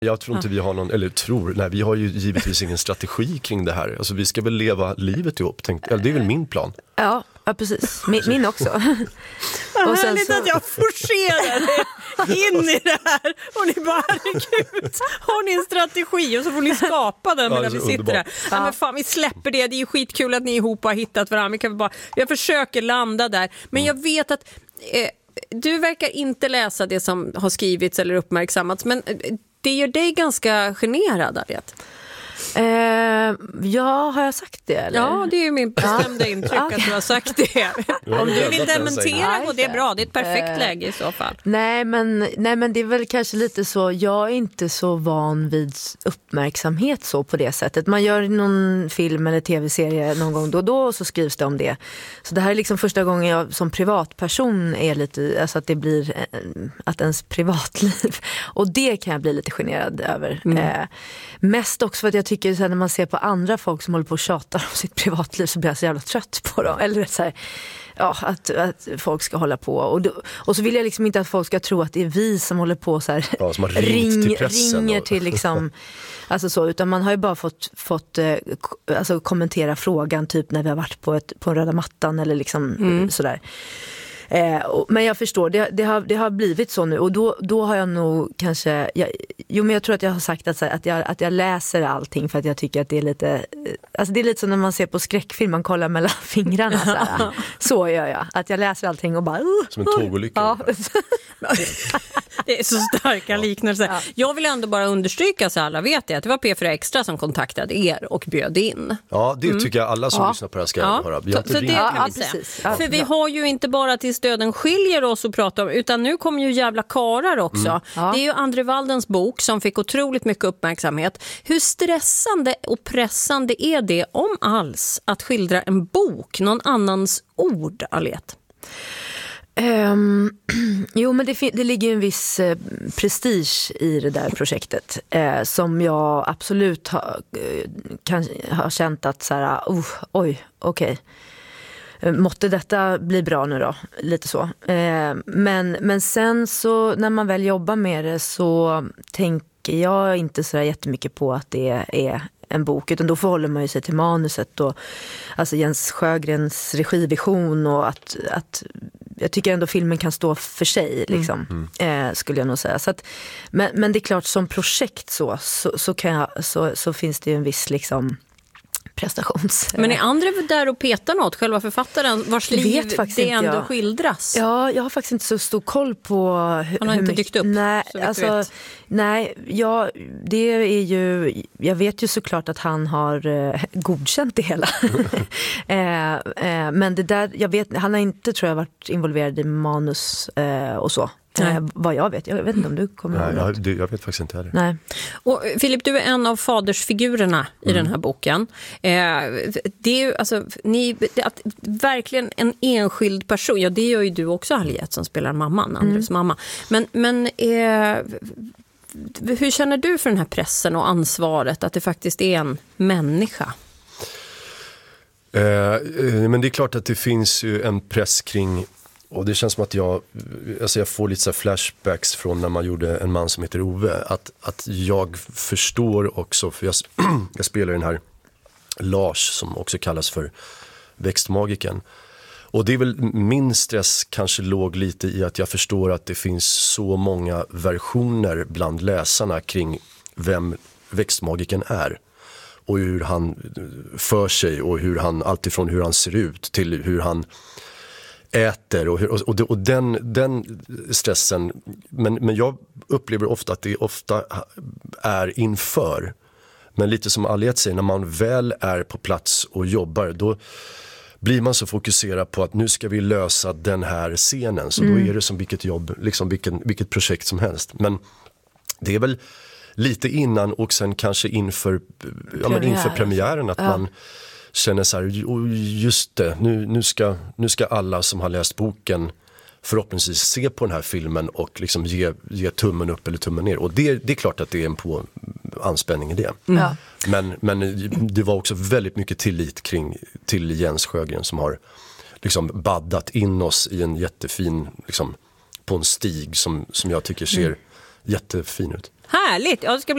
Jag tror inte vi har någon, vi har ju givetvis ingen strategi kring det här. Alltså vi ska väl leva livet ihop, det är väl min plan. Ja precis. Min också. Och sen så... att jag forcerar in i det här och ni bara, herregud, har ni en strategi och så får ni skapa den när vi sitter där. Ja, men fan, vi släpper det är ju skitkul att ni ihop har hittat varandra. Jag försöker landa där, men jag vet att du verkar inte läsa det som har skrivits eller uppmärksammats, men det gör dig ganska generad, Aliette. Ja, har jag sagt det? Eller? Ja, det är ju min bestämda intryck att du har sagt det. Om du vill dementera, och det är bra, det är ett perfekt läge i så fall. Nej, men det är väl kanske lite så, jag är inte så van vid uppmärksamhet så på det sättet. Man gör någon film eller tv-serie någon gång då och då och så skrivs det om det. Så det här är liksom första gången jag som privatperson är lite, alltså att det blir att ens privatliv, och det kan jag bli lite generad över. Mest också för att jag tycker så här, när man ser på andra folk som håller på och tjatar om sitt privatliv så blir jag så jävla trött på dem. Eller så här, att folk ska hålla på. Och så vill jag liksom inte att folk ska tro att det är vi som håller på så här, som har ringt till pressen ringer till liksom, alltså så, utan man har ju bara fått alltså kommentera frågan typ när vi har varit på en röda mattan eller liksom sådär. Men jag förstår, det har blivit så nu, och då har jag nog kanske, men jag tror att jag har sagt att jag läser allting för att jag tycker att det är lite, alltså det är lite som när man ser på skräckfilm, man kollar mellan fingrarna så gör jag, att jag läser allting och bara som en tågolycka. Ja. Det är så starka liknelser. Ja. Jag vill ändå bara understryka, så alla vet det, att det var P4 Extra som kontaktade er och bjöd in. Ja, det tycker jag alla som lyssnar på det här ska höra. Så det kan vi säga. För vi har ju inte bara Tills döden skiljer oss att prata om, utan nu kommer ju Jävla karar också. Det är ju Andre Waldens bok som fick otroligt mycket uppmärksamhet. Hur stressande och pressande är det, om alls, att skildra en bok, någon annans ord, Aliette? Jo, men det ligger en viss prestige i det där projektet som jag absolut har känt att så här, okej. Måtte detta bli bra nu då, lite så. Men sen så när man väl jobbar med det så tänker jag inte så jättemycket på att det är en bok, utan då förhåller man ju sig till manuset och alltså Jens Sjögrens regivision, och att jag tycker ändå filmen kan stå för sig liksom, skulle jag nog säga. Så att, men det är klart, som projekt så finns det ju en viss liksom prestations. Men är andra där och petar något, själva författaren vars liv det ändå skildras? Ja, jag har faktiskt inte så stor koll på han har inte dykt upp. Det är ju, jag vet ju såklart att han har godkänt det hela. Men det där, jag vet, han har inte, tror jag, varit involverad i manus och så. Vad jag vet inte om du kommer ihåg. Jag vet faktiskt inte heller. Nej. Och Filip, du är en av fadersfigurerna i den här boken. Det är ju alltså, att verkligen en enskild person. Ja, det gör ju du också, Aliette, som spelar mamman, Andres mamma. Men hur känner du för den här pressen och ansvaret att det faktiskt är en människa? Men det är klart att det finns ju en press kring. Och det känns som att jag får lite så flashbacks från när man gjorde En man som heter Ove. Att jag förstår också, för jag spelar den här Lars som också kallas för växtmagiken. Och det är väl, min stress kanske låg lite i att jag förstår att det finns så många versioner bland läsarna kring vem växtmagiken är. Och hur han för sig, och alltifrån hur han ser ut till hur han äter och den stressen, men jag upplever ofta att det ofta är inför, men lite som Aliette säger, när man väl är på plats och jobbar, då blir man så fokuserad på att nu ska vi lösa den här scenen, så då är det som vilket jobb, liksom vilket projekt som helst. Men det är väl lite innan och sen kanske inför premiären att man känner så här, just det, nu ska alla som har läst boken förhoppningsvis se på den här filmen och liksom ge tummen upp eller tummen ner. Och det är klart att det är en anspänning i det. Men det var också väldigt mycket tillit till Jens Sjögren som har liksom baddat in oss i en jättefin, liksom, på en stig som jag tycker ser jättefin ut. Härligt! Ja, det ska bli